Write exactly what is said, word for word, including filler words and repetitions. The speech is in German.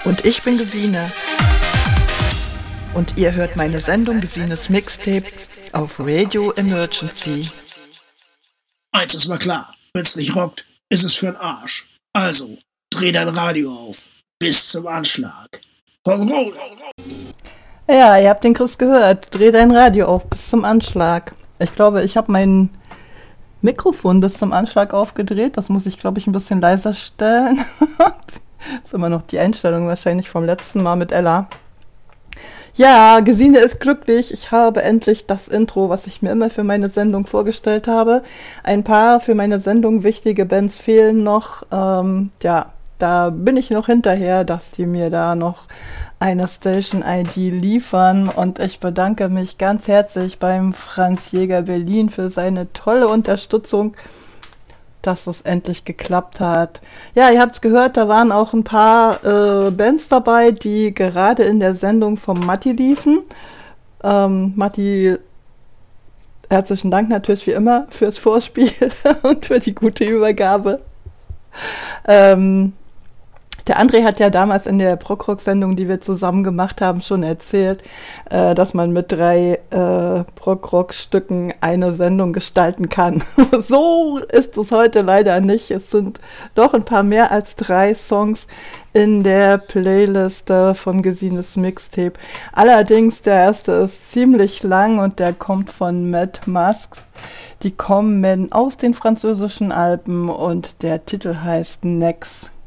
Und ich bin Gesine. Und ihr hört meine Sendung Gesines Mixtape auf Radio Emergency. Eins ist mal klar, wenn's nicht rockt, ist es für'n Arsch. Also, dreh dein Radio auf. Bis zum Anschlag. Rock'n'Roll. Ja, ihr habt den Chris gehört. Dreh dein Radio auf bis zum Anschlag. Ich glaube, ich habe mein Mikrofon bis zum Anschlag aufgedreht. Das muss ich, glaube ich, ein bisschen leiser stellen. Das ist immer noch die Einstellung wahrscheinlich vom letzten Mal mit Ella. Ja, Gesine ist glücklich. Ich habe endlich das Intro, was ich mir immer für meine Sendung vorgestellt habe. Ein paar für meine Sendung wichtige Bands fehlen noch. Ähm, ja, da bin ich noch hinterher, dass die mir da noch eine Station-I D liefern. Und ich bedanke mich ganz herzlich beim Franz Jäger Berlin für seine tolle Unterstützung, dass es endlich geklappt hat. Ja, ihr habt es gehört, da waren auch ein paar äh, Bands dabei, die gerade in der Sendung vom Matti liefen. Ähm, Matti, herzlichen Dank natürlich wie immer fürs Vorspiel und für die gute Übergabe. Ähm, Der André hat ja damals in der Prog-Rock-Sendung, die wir zusammen gemacht haben, schon erzählt, äh, dass man mit drei äh, Prog-Rock-Stücken eine Sendung gestalten kann. So ist es heute leider nicht. Es sind doch ein paar mehr als drei Songs in der Playliste von Gesines Mixtape. Allerdings, der erste ist ziemlich lang und der kommt von Mad Masks. Die kommen aus den französischen Alpen und der Titel heißt Next.